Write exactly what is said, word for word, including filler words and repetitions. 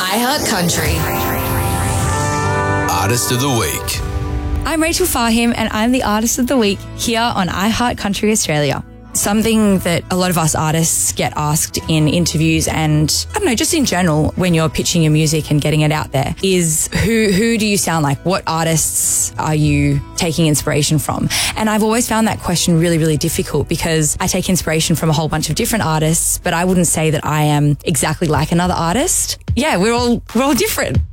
iHeartCountry. Artist of the Week. I'm Rachel Fahim and I'm the Artist of the Week here on iHeartCountry Australia. Something that a lot of us artists get asked in interviews and, I don't know, just in general when you're pitching your music and getting it out there is who who do you sound like? What artists are you taking inspiration from? And I've always found that question really, really difficult because I take inspiration from a whole bunch of different artists, but I wouldn't say that I am exactly like another artist. Yeah, we're all we're all different.